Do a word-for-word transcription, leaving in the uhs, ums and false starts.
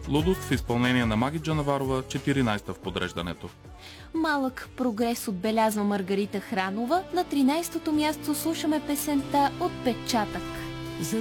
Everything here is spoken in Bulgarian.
Лудост в изпълнение на Маги Джанаварова, четиринайсета в подреждането. Малък прогрес отбелязва Маргарита Хранова. На тринайсетото място слушаме песента Отпечатък.